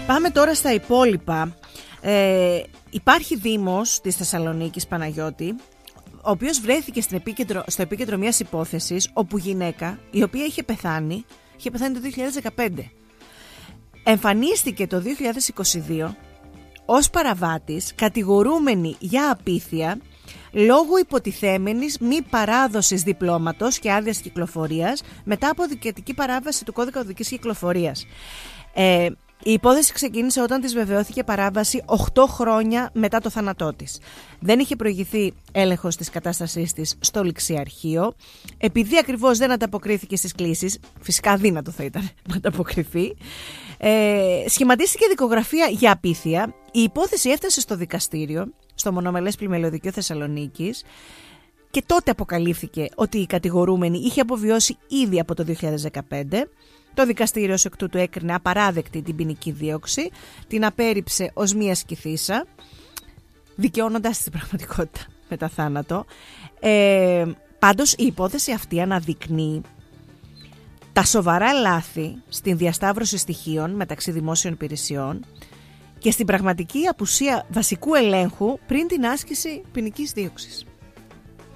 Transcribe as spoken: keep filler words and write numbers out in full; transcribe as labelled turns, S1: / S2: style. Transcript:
S1: Πάμε τώρα στα υπόλοιπα. Ε, υπάρχει δήμος της Θεσσαλονίκης, Παναγιώτη, ο οποίος βρέθηκε στην επίκεντρο, στο επίκεντρο μιας υπόθεσης όπου γυναίκα, η οποία είχε πεθάνει, είχε πεθάνει το δύο χιλιάδες δεκαπέντε, εμφανίστηκε το δύο χιλιάδες είκοσι δύο ως παραβάτης, κατηγορούμενη για απίθεια λόγω υποτιθέμενης μη παράδοσης διπλώματος και άδειας κυκλοφορίας μετά από δικαιωτική παράβαση του κώδικα οδικής κυκλοφορίας. Ε, η υπόθεση ξεκίνησε όταν της βεβαιώθηκε παράβαση οκτώ χρόνια μετά το θάνατό της. Δεν είχε προηγηθεί έλεγχος της κατάστασής της στο ληξιαρχείο. Επειδή ακριβώς δεν ανταποκρίθηκε στις κλήσεις, φυσικά αδύνατο θα ήταν να ανταποκριθεί, ε, σχηματίστηκε δικογραφία για απίθεια. Η υπόθεση έφτασε στο δικαστήριο, στο Μονομελές Πλημελιωδικείο Θεσσαλονίκης, και τότε αποκαλύφθηκε ότι η κατηγορούμενη είχε αποβιώσει ήδη από το δύο χιλιάδες δεκαπέντε. Το δικαστήριο ως εκ τούτου έκρινε απαράδεκτη την ποινική δίωξη, την απέρριψε ως μία σκηθίσα, δικαιώνοντας την πραγματικότητα μετά θάνατο. Ε, πάντως η υπόθεση αυτή αναδεικνύει τα σοβαρά λάθη στην διασταύρωση στοιχείων μεταξύ δημόσιων υπηρεσιών και στην πραγματική απουσία βασικού ελέγχου πριν την άσκηση ποινικής δίωξης.